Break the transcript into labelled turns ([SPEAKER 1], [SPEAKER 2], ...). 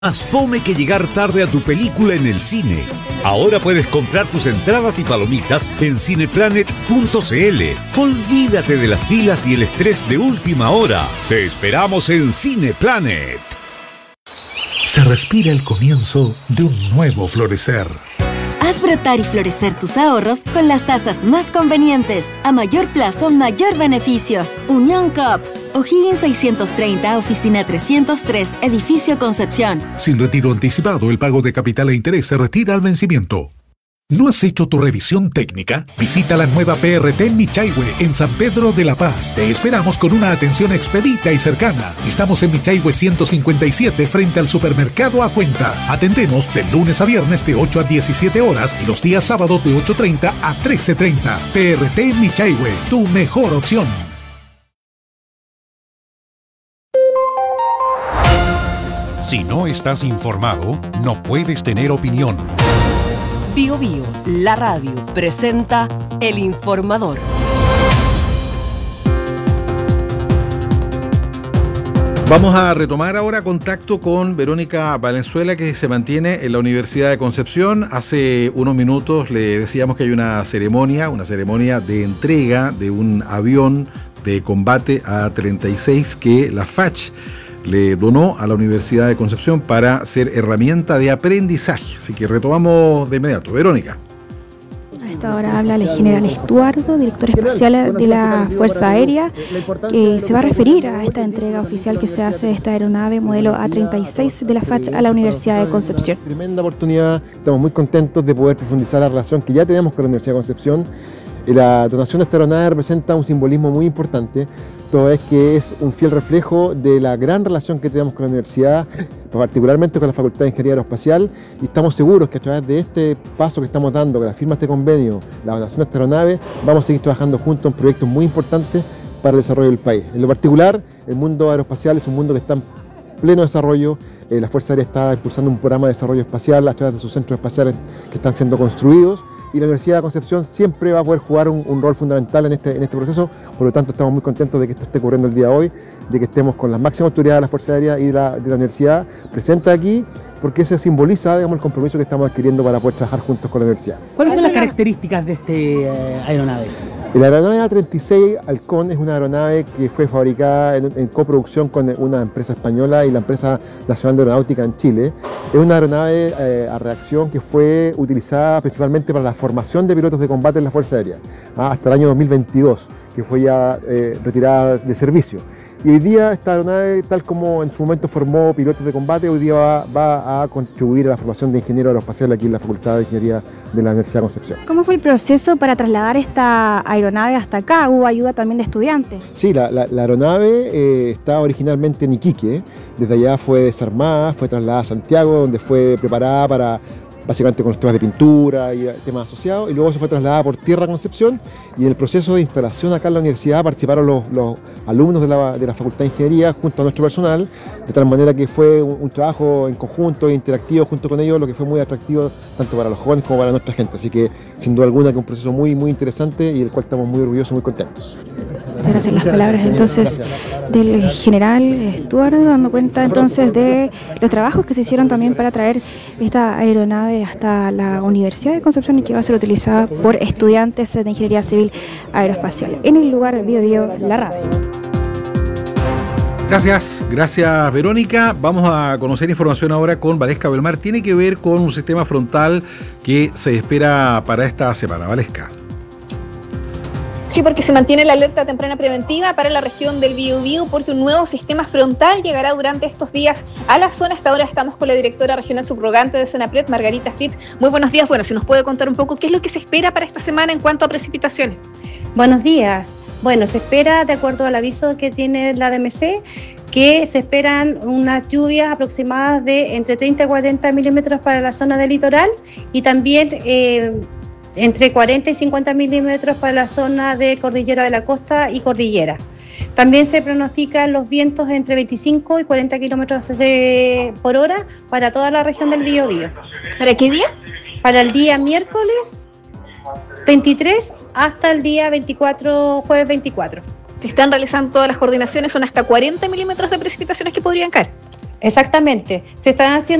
[SPEAKER 1] Más fome que llegar tarde a tu película en el cine. Ahora puedes comprar tus entradas y palomitas en cineplanet.cl. Olvídate de las filas y el estrés de última hora. Te esperamos en Cineplanet.
[SPEAKER 2] Se respira el comienzo de un nuevo florecer.
[SPEAKER 3] Haz brotar y florecer tus ahorros con las tasas más convenientes. A mayor plazo, mayor beneficio. Unión Coop. O'Higgins 630, Oficina 303, Edificio Concepción.
[SPEAKER 2] Sin retiro anticipado, el pago de capital e interés se retira al vencimiento. ¿No has hecho tu revisión técnica? Visita la nueva PRT Michaihue en San Pedro de la Paz. Te esperamos con una atención expedita y cercana. Estamos en Michaihue 157 frente al supermercado A Cuenta. Atendemos de lunes a viernes de 8 a 17 horas y los días sábados de 8:30 a 13:30. PRT Michaihue, tu mejor opción.
[SPEAKER 4] Si no estás informado, no puedes tener opinión.
[SPEAKER 5] Bio Bio, la radio, presenta El Informador.
[SPEAKER 6] Vamos a retomar ahora contacto con Verónica Valenzuela, que se mantiene en la Universidad de Concepción. Hace unos minutos le decíamos que hay una ceremonia de entrega de un avión de combate A-36 que la FACH le donó a la Universidad de Concepción para ser herramienta de aprendizaje. Así que retomamos de inmediato. Verónica.
[SPEAKER 7] A esta hora habla el general Estuardo, director espacial de la Fuerza Aérea, que se va a referir a esta entrega oficial que se hace de esta aeronave modelo A-36 de la FACH a la Universidad de Concepción.
[SPEAKER 8] Tremenda oportunidad, estamos muy contentos de poder profundizar la relación que ya tenemos con la Universidad de Concepción. La donación de esta aeronave representa un simbolismo muy importante, toda vez que es un fiel reflejo de la gran relación que tenemos con la universidad, particularmente con la Facultad de Ingeniería Aeroespacial, y estamos seguros que a través de este paso que estamos dando, con la firma de este convenio, la donación de esta aeronave, vamos a seguir trabajando juntos en proyectos muy importantes para el desarrollo del país. En lo particular, el mundo aeroespacial es un mundo que está en pleno desarrollo. La Fuerza Aérea está impulsando un programa de desarrollo espacial a través de sus centros espaciales que están siendo construidos, y la Universidad de Concepción siempre va a poder jugar un rol fundamental en este proceso. Por lo tanto, estamos muy contentos de que esto esté ocurriendo el día de hoy, de que estemos con las máximas autoridades de la Fuerza Aérea y de la universidad presentes aquí, porque eso simboliza, digamos, el compromiso que estamos adquiriendo para poder trabajar juntos con la universidad.
[SPEAKER 9] ¿Cuáles son las características de este aeronave?
[SPEAKER 8] La aeronave A-36 Halcón es una aeronave que fue fabricada en coproducción con una empresa española y la Empresa Nacional de Aeronáutica en Chile. Es una aeronave a reacción que fue utilizada principalmente para la formación de pilotos de combate en la Fuerza Aérea, hasta el año 2022, que fue ya retirada de servicio. Y hoy día esta aeronave, tal como en su momento formó pilotos de combate, hoy día va a contribuir a la formación de ingeniero aeroespacial aquí en la Facultad de Ingeniería de la Universidad de Concepción.
[SPEAKER 7] ¿Cómo fue el proceso para trasladar esta aeronave hasta acá? ¿Hubo ayuda también de estudiantes?
[SPEAKER 8] Sí, la aeronave estaba originalmente en Iquique. Desde allá fue desarmada, fue trasladada a Santiago, donde fue preparada para, básicamente con los temas de pintura y temas asociados, y luego se fue trasladada por tierra a Concepción, y en el proceso de instalación acá en la universidad participaron los alumnos de la Facultad de Ingeniería junto a nuestro personal, de tal manera que fue un trabajo en conjunto e interactivo junto con ellos, lo que fue muy atractivo tanto para los jóvenes como para nuestra gente. Así que sin duda alguna que un proceso muy, muy interesante y del cual estamos muy orgullosos y muy contentos.
[SPEAKER 7] Muchas gracias. Las palabras entonces del general Estuardo, dando cuenta entonces de los trabajos que se hicieron también para traer esta aeronave hasta la Universidad de Concepción y que va a ser utilizada por estudiantes de Ingeniería Civil Aeroespacial. En el lugar Bio Bio, la radio.
[SPEAKER 6] Gracias Verónica. Vamos a conocer información ahora con Valesca Belmar. Tiene que ver con un sistema frontal que se espera para esta semana. Valesca.
[SPEAKER 10] Sí, porque se mantiene la alerta temprana preventiva para la región del Biobío, porque un nuevo sistema frontal llegará durante estos días a la zona. Hasta ahora estamos con la directora regional subrogante de Senapred, Margarita Fritz. Muy buenos días. Bueno, si nos puede contar un poco qué es lo que se espera para esta semana en cuanto a precipitaciones.
[SPEAKER 11] Buenos días. Bueno, se espera, de acuerdo al aviso que tiene la DMC, que se esperan unas lluvias aproximadas de entre 30 y 40 milímetros para la zona del litoral, y también entre 40 y 50 milímetros para la zona de Cordillera de la Costa y Cordillera. También se pronostican los vientos entre 25 y 40 kilómetros por hora para toda la región del Biobío.
[SPEAKER 10] ¿Para qué día?
[SPEAKER 11] Para el día miércoles 23 hasta el día 24, jueves 24.
[SPEAKER 10] Se están realizando todas las coordinaciones, son hasta 40 milímetros de precipitaciones que podrían caer.
[SPEAKER 11] Exactamente. Se están haciendo